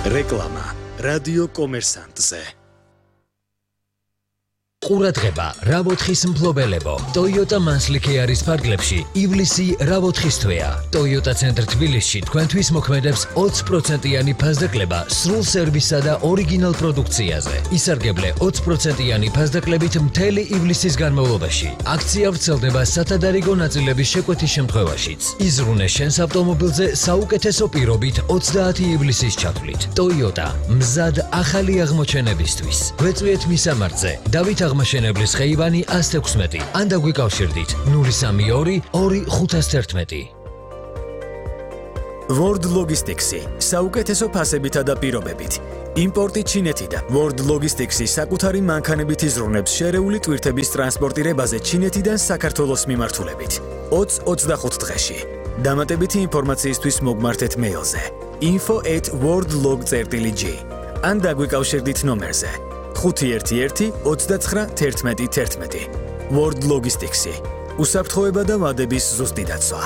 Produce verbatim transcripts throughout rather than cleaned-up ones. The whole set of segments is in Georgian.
რეკლამა რადიო კომერსანტზე. ყურადღება, რა მოთხის მფლობელებო. Toyota Manslikhe არის ფარგლებში. ივლისი რა მოთხის თვეა. Toyota ცენტრ თბილისში თქვენთვის მოქმედებს ოცი პროცენტიანი ფასდაკლება სრულ სერვისსა და ორიგინალ პროდუქციაზე. ისარგებლე ოცი პროცენტიანი ფასდაკლებით მთელი ივლისის განმავლობაში. აქცია ვრცელდება სათადარიგო ნაწილების შეკვეთის შემთხვევაშიც. იზრუნე შენს ავტომობილზე საუკეთესო პირობით ოცდაათი ივლისის ჩათვლით. Toyota მზად ახალი აღმოჩენებისთვის. გვეწვიეთ მისამართზე. დავით აღმაშენებლის ხეივანი ათს ექვსმეტი. ან დაგვიკავშირდით ნული სამი ორი ორი ხუთას ერთმეტი. World Logistics-ი საუკეთესო ფასებითა და პირობებით. იმპორტი ჩინეთიდან. World Logistics-ი საკუთარი მანქანებით იზრუნებს შერეული ტვირთების ტრანსპორტირებაზე ჩინეთიდან საქართველოს მიმართულებით. ოცი ოცდახუთ დღეში. დამატებითი ინფორმაციისთვის მოგმართეთ მეილზე info at worldlog dot g ან დაგვიკავშირდით ნომერზე ხუთი ერთი ერთი ოცდაცხრა თერთმეტი თერთმეტი. World Logistics-ი უსაფრთხოება და ვადების ზუსტი დაცვა.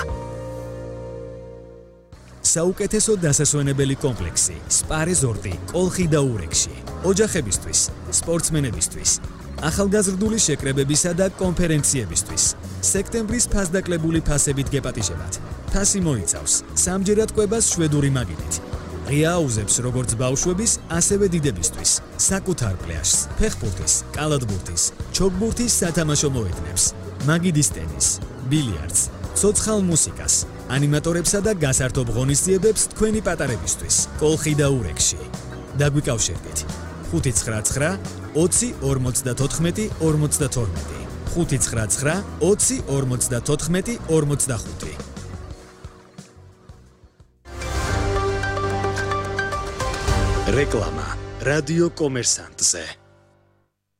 საუკეთესო დასასვენებელი კომპლექსი სპა რეზორტი კოლხი და ურეკში. ოჯახებისთვის, სპორტსმენებისთვის, ახალგაზრდული შეკრებებისა და კონფერენციებისთვის. სექტემბრის ფასდაკლებული ფასებით გეპატიჟებათ. ფასი მოიცავს სამჯერად კვებას შვედური მაგიდით. ღია აუზებს როგორც ბავშვების, ასევე დიდებისთვის. საკუთარ პლაჟს, ფეხბურთის, კალათბურთის, ჩოგბურთის სათამაშო მოედნებს, მაგიდის ტენის, ბილიარდს, ცოცხალ მუსიკას, ანიმატორებსა და გასართობ ღონისძიებებს თქვენი პატარებისთვის. კოლხი და ურეკში. დაგვიკავშირდით ხუთი ცხრა ცხრა ოცი ორმოცდათოთხმეტი ორმოცდათორმეტი ხუთი ცხრა ცხრა ოცი ორმოცდათოთხმეტი ორმოცდახუთი. რეკლამა რადიო კომერსანტზე.